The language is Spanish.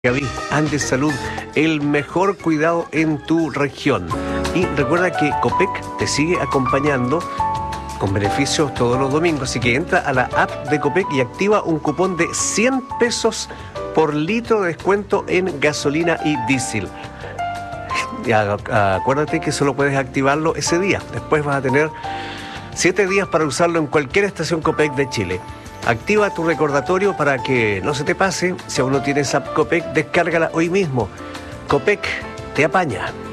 Gaby, Andes Salud, el mejor cuidado en tu región. Y recuerda que Copec te sigue acompañando con beneficios todos los domingos, así que entra a la app de Copec y activa un cupón de 100 pesos por litro de descuento en gasolina y diésel. Y acuérdate que solo puedes activarlo ese día, después vas a tener 7 días para usarlo en cualquier estación Copec de Chile. Activa tu recordatorio para que no se te pase. Si aún no tienes app Copec, descárgala hoy mismo. Copec te apaña.